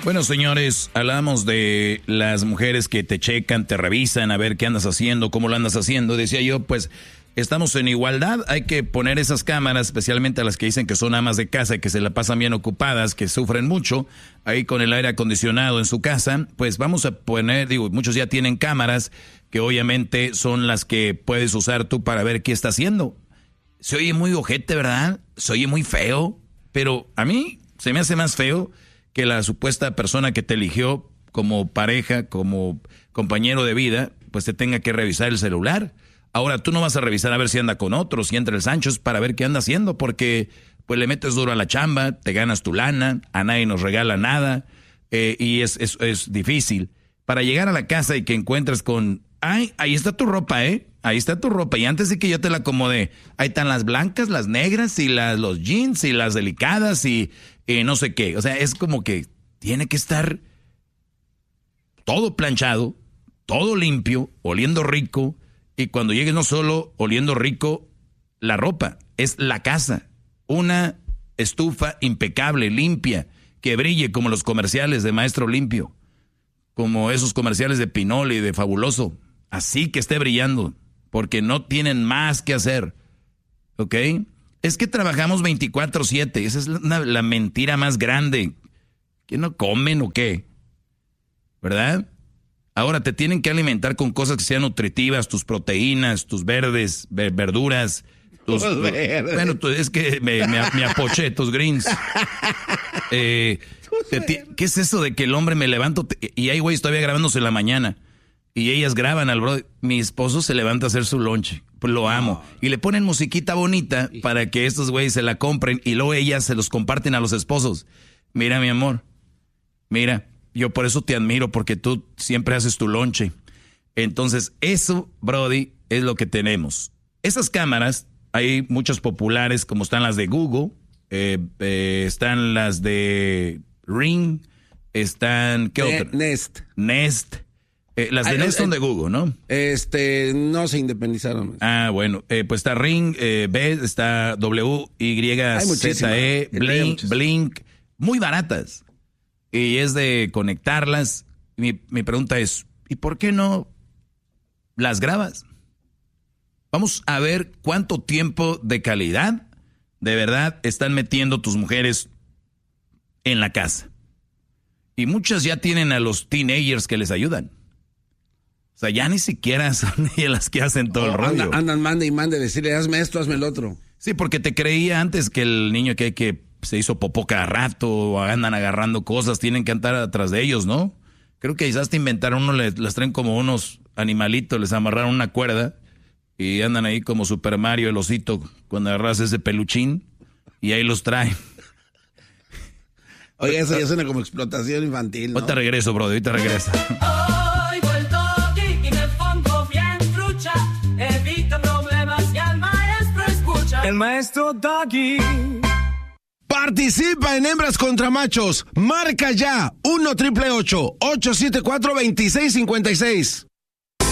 Bueno, señores, hablamos de las mujeres que te checan, te revisan, a ver qué andas haciendo, cómo lo andas haciendo. Decía yo, pues, estamos en igualdad, hay que poner esas cámaras, especialmente a las que dicen que son amas de casa y que se la pasan bien ocupadas, que sufren mucho, ahí con el aire acondicionado en su casa, pues vamos a poner, digo, muchos ya tienen cámaras que obviamente son las que puedes usar tú para ver qué está haciendo. Se oye muy ojete, ¿verdad? Se oye muy feo, pero a mí se me hace más feo que la supuesta persona que te eligió como pareja, como compañero de vida, pues te tenga que revisar el celular. Ahora tú no vas a revisar a ver si anda con otros, si entra el Sanchos para ver qué anda haciendo, porque pues le metes duro a la chamba, te ganas tu lana, a nadie nos regala nada, y es difícil. Para llegar a la casa y que encuentres con, ay, ahí está tu ropa, ahí está tu ropa, y antes de que yo te la acomodé, ahí están las blancas, las negras, y los jeans, y las delicadas, y no sé qué. O sea, es como que tiene que estar todo planchado, todo limpio, oliendo rico, y cuando llegues no solo oliendo rico la ropa, es la casa. Una estufa impecable, limpia, que brille como los comerciales de Maestro Limpio, como esos comerciales de Pinol y de Fabuloso. Así que esté brillando, porque no tienen más que hacer, ¿ok? Es que trabajamos 24/7, esa es la mentira más grande. ¿Que no comen o qué? ¿Verdad? Ahora te tienen que alimentar con cosas que sean nutritivas, tus proteínas, tus verdes, verduras. Bueno, es que me apoché, tus greens. ¿Qué es eso de que el hombre me levanto y hay güeyes todavía grabándose en la mañana? Y ellas graban al brother. Mi esposo se levanta a hacer su lonche. Pues lo amo. Y le ponen musiquita bonita para que estos güeyes se la compren y luego ellas se los comparten a los esposos. Mira, mi amor. Mira, yo por eso te admiro, porque tú siempre haces tu lonche. Entonces, eso, Brody, es lo que tenemos. Esas cámaras, hay muchas populares, como están las de Google, están las de Ring, están, ¿qué otra? Nest. Las de Nest son de Google, ¿no? No se independizaron. Ah, bueno, pues está Ring, está WYZE, Blink, muy baratas. Y es de conectarlas. Mi pregunta es, ¿y por qué no las grabas? Vamos a ver cuánto tiempo de calidad de verdad están metiendo tus mujeres en la casa. Y muchas ya tienen a los teenagers que les ayudan. O sea, ya ni siquiera son ellas las que hacen todo el rollo. Andan, mande y mande, decirle, hazme esto, hazme el otro. Sí, porque te creía antes que el niño que se hizo popó cada rato, o andan agarrando cosas, tienen que andar atrás de ellos, ¿no? Creo que quizás te inventaron uno, les traen como unos animalitos, les amarraron una cuerda y andan ahí como Super Mario, el osito, cuando agarras ese peluchín y ahí los traen. Oye, eso ya suena como explotación infantil, ¿no? Ahorita regreso, brother, ahorita regreso. Hoy vuelto aquí y me pongo bien trucha, evita problemas y al maestro escucha. El maestro Doggy. Participa en Hembras contra Machos. Marca ya 1-888-874-2656.